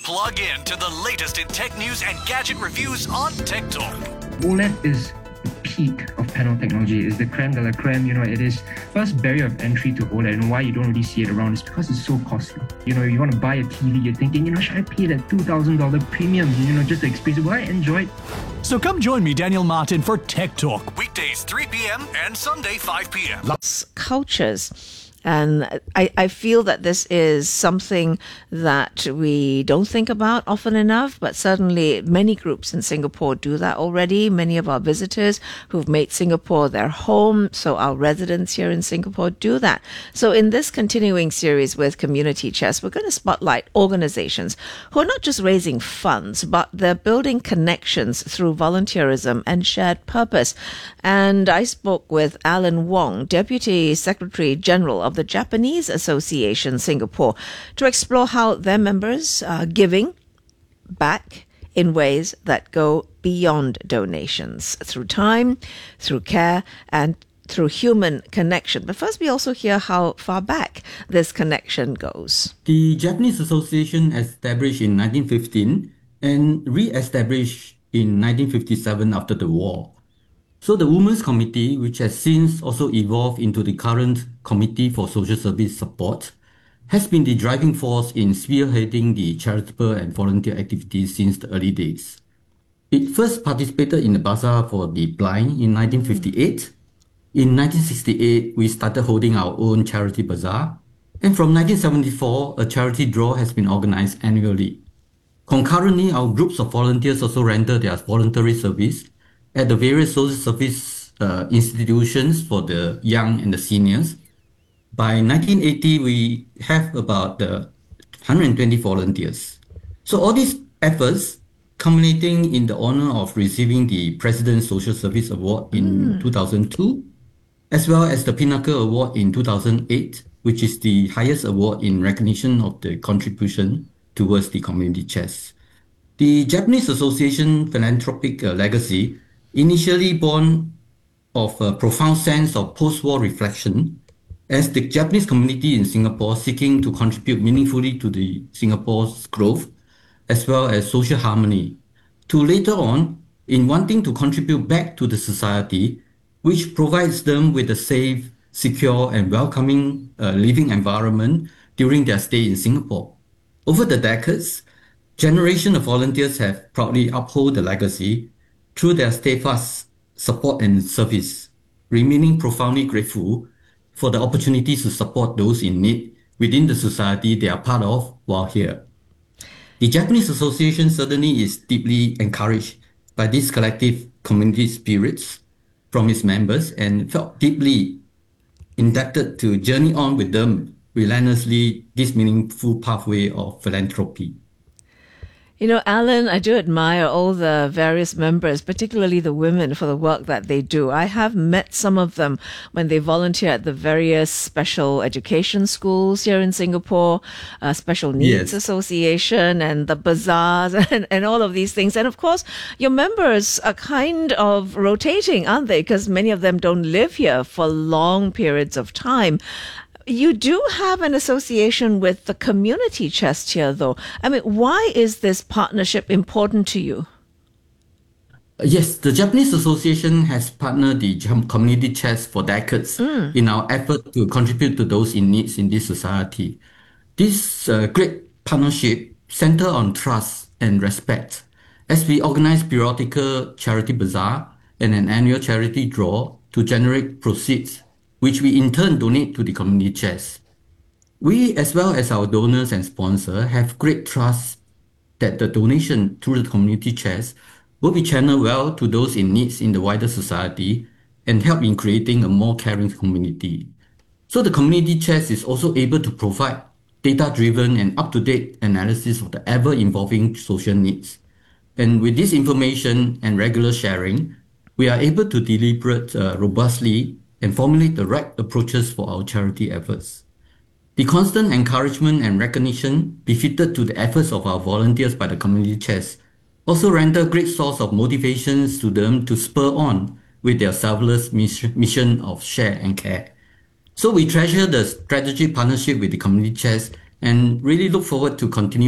Plug in to the latest in tech news and gadget reviews on Tech Talk. OLED is the peak of panel technology. It's the creme de la creme. It is first barrier of entry to OLED, and why you don't really see it around is because it's so costly. You want to buy a TV, you're thinking, should I pay that $2,000 premium, just to experience it? Will I enjoy it? So come join me, Daniel Martin, for Tech Talk, weekdays 3 p.m. and Sunday 5 p.m. Cultures. And I feel that this is something that we don't think about often enough, but certainly many groups in Singapore do that already. Many of our visitors who've made Singapore their home, so our residents here in Singapore do that. So in this continuing series with Community Chest, we're going to spotlight organizations who are not just raising funds, but they're building connections through volunteerism and shared purpose. And I spoke with Alan Wong, Deputy Secretary General of the Japanese Association Singapore, to explore how their members are giving back in ways that go beyond donations, through time, through care, and through human connection. But first, we also hear how far back this connection goes. The Japanese Association established in 1915 and re-established in 1957 after the war. So the Women's Committee, which has since also evolved into the current Committee for Social Service Support, has been the driving force in spearheading the charitable and volunteer activities since the early days. It first participated in the Bazaar for the Blind in 1958. In 1968, we started holding our own charity bazaar. And from 1974, a charity draw has been organized annually. Concurrently, our groups of volunteers also render their voluntary service at the various social service institutions for the young and the seniors. By 1980, we have about 120 volunteers. So all these efforts culminating in the honor of receiving the President's Social Service Award in 2002, as well as the Pinnacle Award in 2008, which is the highest award in recognition of the contribution towards the community chest. The Japanese Association philanthropic legacy, initially born of a profound sense of post-war reflection, as the Japanese community in Singapore seeking to contribute meaningfully to the Singapore's growth, as well as social harmony, to later on in wanting to contribute back to the society, which provides them with a safe, secure, and welcoming living environment during their stay in Singapore. Over the decades, generations of volunteers have proudly upheld the legacy through their steadfast support and service, remaining profoundly grateful for the opportunities to support those in need within the society they are part of while here. The Japanese Association certainly is deeply encouraged by these collective community spirits from its members and felt deeply indebted to journey on with them relentlessly this meaningful pathway of philanthropy. Alan, I do admire all the various members, particularly the women, for the work that they do. I have met some of them when they volunteer at the various special education schools here in Singapore, Special Needs Association, and the bazaars and all of these things. And of course, your members are kind of rotating, aren't they? Because many of them don't live here for long periods of time. You do have an association with the Community Chest here, though. Why is this partnership important to you? Yes, the Japanese Association has partnered the Community Chest for decades in our effort to contribute to those in need in this society. This great partnership centers on trust and respect as we organize periodical charity bazaar and an annual charity draw to generate proceeds, which we in turn donate to the Community Chest. We, as well as our donors and sponsors, have great trust that the donation through the Community Chest will be channeled well to those in need in the wider society and help in creating a more caring community. So the Community Chest is also able to provide data-driven and up-to-date analysis of the ever-evolving social needs. And with this information and regular sharing, we are able to deliberate robustly and formulate the right approaches for our charity efforts. The constant encouragement and recognition befitted to the efforts of our volunteers by the Community Chest also render a great source of motivations to them to spur on with their selfless mission of share and care. So we treasure the strategic partnership with the Community Chest and really look forward to continue